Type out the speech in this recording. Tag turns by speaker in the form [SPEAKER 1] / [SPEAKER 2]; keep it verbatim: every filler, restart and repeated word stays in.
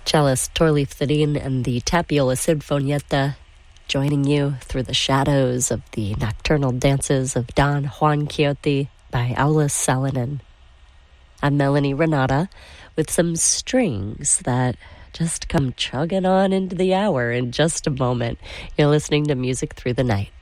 [SPEAKER 1] cellist Torleif Thedin and the Tapiola Sinfonietta, joining you through the shadows of the nocturnal dances of Don Juan Quixote by Aulis Salonen. I'm Melanie Renata with some strings that just come chugging on into the hour in just a moment. You're listening to Music Through the Night.